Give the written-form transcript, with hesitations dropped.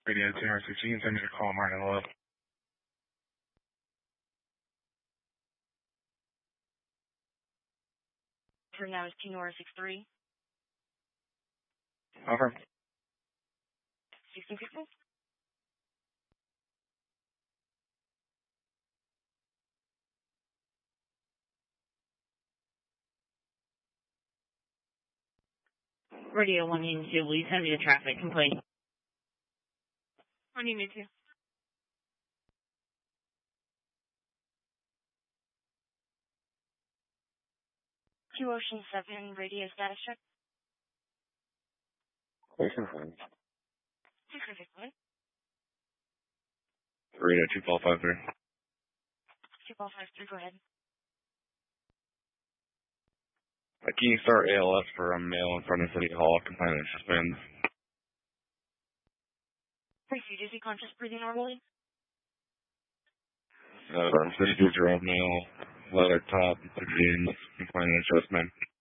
Radio 216, send me to call Martin Love. For now is T-Nora 63. Over. 16 people? Radio 182, will you send me the traffic complaint? 182. 2 Ocean 7, radio status check. Ocean 7. 255. Radio 2453. 2453, go ahead. Can you start ALS for a male in front of City Hall? Complaint is suspended. Proceed, is he conscious breathing normally? City 2 male, leather top, jeans, complaint is suspended.